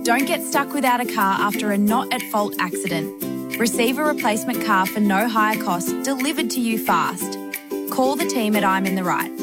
Don't get stuck without a car after a not-at-fault accident. Receive a replacement car for no higher cost delivered to you fast. Call the team at I'm in the Right.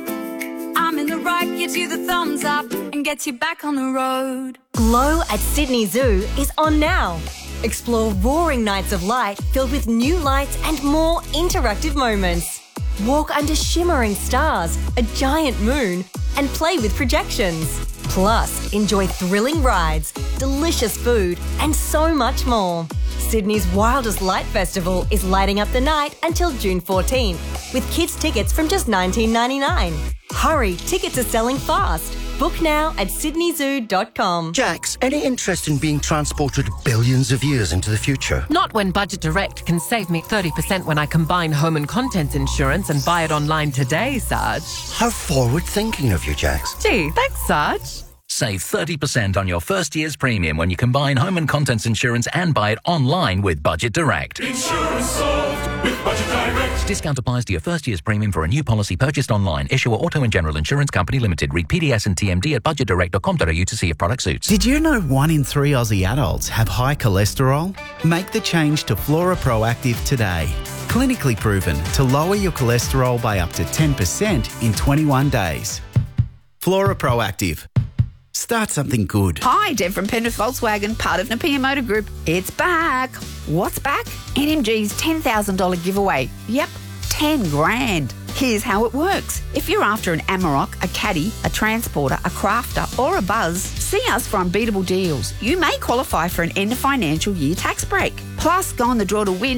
I'm in the Right gives you the thumbs up and gets you back on the road. Glow at Sydney Zoo is on now. Explore roaring nights of light filled with new lights and more interactive moments. Walk under shimmering stars, a giant moon, and play with projections. Plus, enjoy thrilling rides, delicious food, and so much more. Sydney's wildest light festival is lighting up the night until June 14th, with kids' tickets from just $19.99. Hurry, tickets are selling fast. Book now at sydneyzoo.com. Jax, any interest in being transported billions of years into the future? Not when Budget Direct can save me 30% when I combine home and contents insurance and buy it online today, Sarge. How forward-thinking of you, Jax. Gee, thanks, Sarge. Save 30% on your first year's premium when you combine home and contents insurance and buy it online with Budget Direct. Insurance solved with Budget Direct. Discount applies to your first year's premium for a new policy purchased online. Issuer Auto and General Insurance Company Limited. Read PDS and TMD at budgetdirect.com.au to see if product suits. Did you know 1 in 3 Aussie adults have high cholesterol? Make the change to Flora Proactive today. Clinically proven to lower your cholesterol by up to 10% in 21 days. Flora Proactive. Start something good. Hi, Deb from Penrith Volkswagen, part of Napier Motor Group. It's back. What's back? NMG's $10,000 giveaway. Yep, 10 grand. Here's how it works. If you're after an Amarok, a Caddy, a Transporter, a Crafter or a Buzz, see us for unbeatable deals. You may qualify for an end of financial year tax break. Plus, go on the draw to win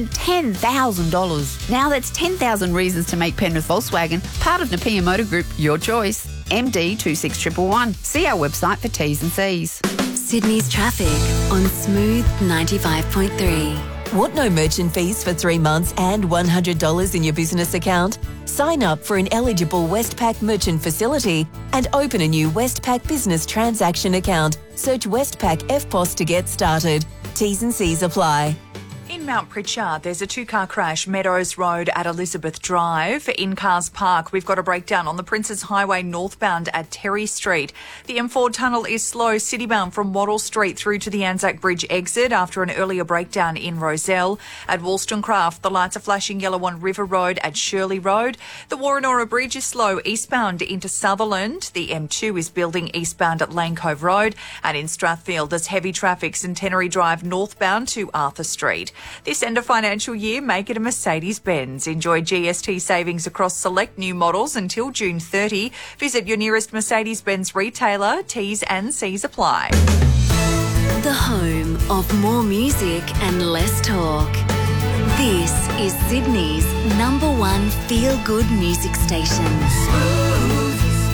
$10,000. Now that's 10,000 reasons to make Penrith Volkswagen part of Napier Motor Group your choice. MD 26111. See our website for T's and C's. Sydney's traffic on Smooth 95.3. Want no merchant fees for 3 months and $100 in your business account? Sign up for an eligible Westpac merchant facility and open a new Westpac business transaction account. Search Westpac FPOS to get started. T's and C's apply. In Mount Pritchard, there's a 2-car crash, Meadows Road at Elizabeth Drive. In Cars Park, we've got a breakdown on the Princes Highway northbound at Terry Street. The M4 tunnel is slow citybound from Wattle Street through to the Anzac Bridge exit after an earlier breakdown in Rozelle. At Wollstonecraft, the lights are flashing yellow on River Road at Shirley Road. The Warrenora Bridge is slow eastbound into Sutherland. The M2 is building eastbound at Lane Cove Road. And in Strathfield, there's heavy traffic Centenary Drive northbound to Arthur Street. This end of financial year, make it a Mercedes-Benz. Enjoy GST savings across select new models until June 30. Visit your nearest Mercedes-Benz retailer. T's and C's apply. The home of more music and less talk. This is Sydney's #1 feel-good music station. Smooth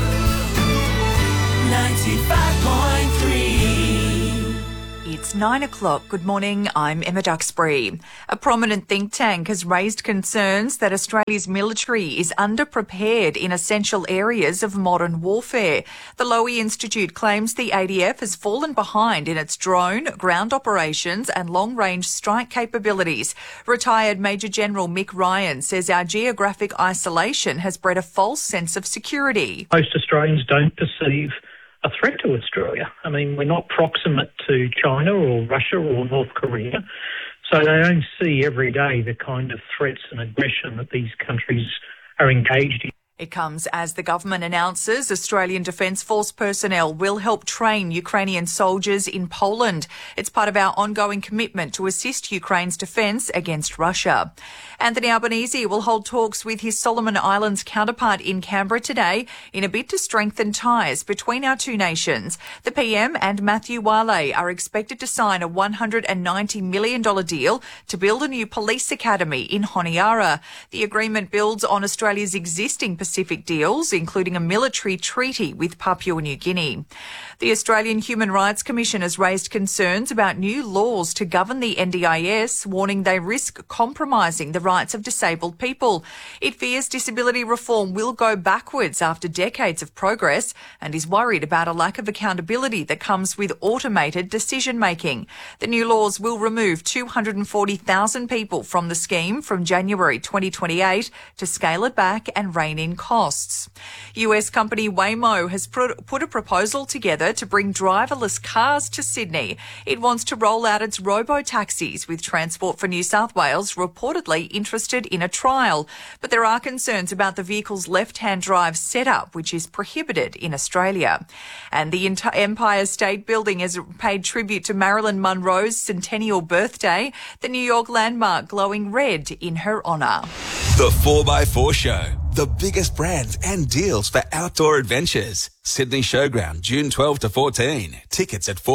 95.3. It's 9 o'clock. Good morning. I'm Emma Duxbury. A prominent think tank has raised concerns that Australia's military is underprepared in essential areas of modern warfare. The Lowy Institute claims the ADF has fallen behind in its drone, ground operations and long-range strike capabilities. Retired Major General Mick Ryan says our geographic isolation has bred a false sense of security. Most Australians don't perceive a threat to Australia. I mean, we're not proximate to China or Russia or North Korea, so they don't see every day the kind of threats and aggression that these countries are engaged in. It comes as the government announces Australian Defence Force personnel will help train Ukrainian soldiers in Poland. It's part of our ongoing commitment to assist Ukraine's defence against Russia. Anthony Albanese will hold talks with his Solomon Islands counterpart in Canberra today in a bid to strengthen ties between our two nations. The PM and Matthew Wale are expected to sign a $190 million deal to build a new police academy in Honiara. The agreement builds on Australia's existing Pacific deals, including a military treaty with Papua New Guinea. The Australian Human Rights Commission has raised concerns about new laws to govern the NDIS, warning they risk compromising the rights of disabled people. It fears disability reform will go backwards after decades of progress and is worried about a lack of accountability that comes with automated decision-making. The new laws will remove 240,000 people from the scheme from January 2028 to scale it back and rein in in costs. US company Waymo has put a proposal together to bring driverless cars to Sydney. It wants to roll out its robo-taxis, with Transport for New South Wales reportedly interested in a trial. But there are concerns about the vehicle's left-hand drive setup, which is prohibited in Australia. And the Empire State Building has paid tribute to Marilyn Monroe's centennial birthday, the New York landmark glowing red in her honour. The 4x4 Show. The biggest brands and deals for outdoor adventures. Sydney Showground, June 12 to 14. Tickets at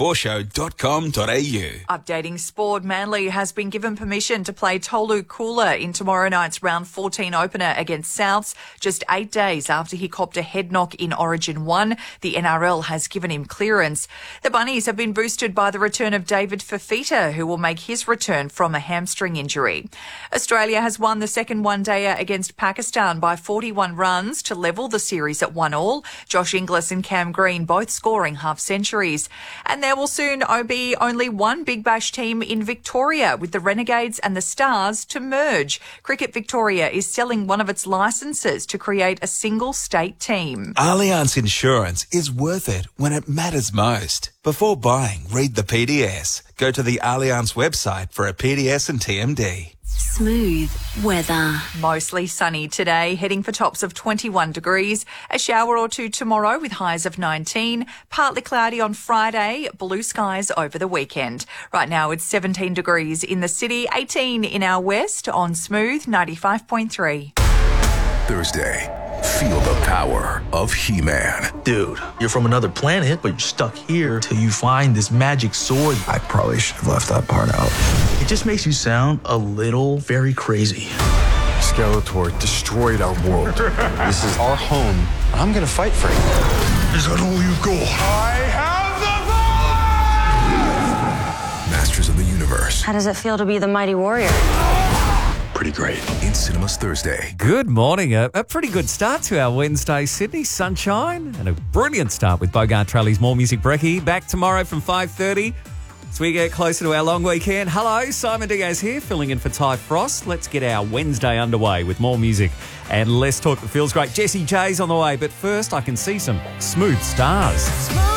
4x4show.com.au. Updating sport, Manly has been given permission to play Tolu Kula in tomorrow night's round 14 opener against Souths. Just 8 days after he copped a head knock in Origin 1, the NRL has given him clearance. The Bunnies have been boosted by the return of David Fafita, who will make his return from a hamstring injury. Australia has won the second one-dayer against Pakistan by 41 runs to level the series at 1-1. Josh Inglis and Cam Green both scoring half-centuries. And there will soon be only one Big Bash team in Victoria, with the Renegades and the Stars to merge. Cricket Victoria is selling one of its licences to create a single state team. Allianz Insurance is worth it when it matters most. Before buying, read the PDS. Go to the Allianz website for a PDS and TMD. Smooth weather. Mostly sunny today, heading for tops of 21 degrees. A shower or two tomorrow with highs of 19. Partly cloudy on Friday, blue skies over the weekend. Right now it's 17 degrees in the city, 18 in our west on Smooth 95.3. Thursday, feel the power of He-Man. Dude, you're from another planet, but you're stuck here till you find this magic sword. I probably should have left that part out. It just makes you sound a little very crazy. Skeletor destroyed our world. This is our home, and I'm gonna fight for it. Is that all you've got? I have the power! Masters of the Universe. How does it feel to be the mighty warrior? Pretty great. In cinemas Thursday. Good morning. A pretty good start to our Wednesday, Sydney. Sunshine and a brilliant start with Bogart Trelly's More Music Brekkie. Back tomorrow from 5:30 as we get closer to our long weekend. Hello, Simon Diaz here, filling in for Ty Frost. Let's get our Wednesday underway with more music and less talk that feels great. Jessie J's on the way, but first I can see some smooth stars.